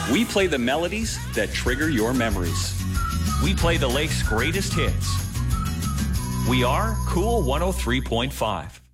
We play the melodies that trigger your memories. We play the lake's greatest hits. We are Cool 103.5.